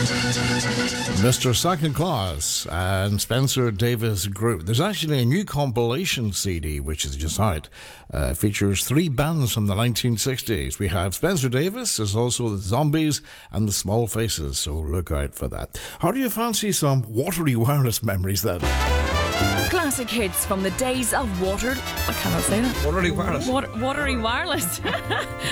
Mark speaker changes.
Speaker 1: Mr. Second Class and Spencer Davis Group. There's actually a new compilation CD which is just out. Features 3 bands from the 1960s. We have Spencer Davis, there's also the Zombies and the Small Faces, so look out for that. How do you fancy some watery wireless memories then?
Speaker 2: Classic hits from the days of I cannot say that.
Speaker 1: Watery wireless.
Speaker 2: Watery wireless.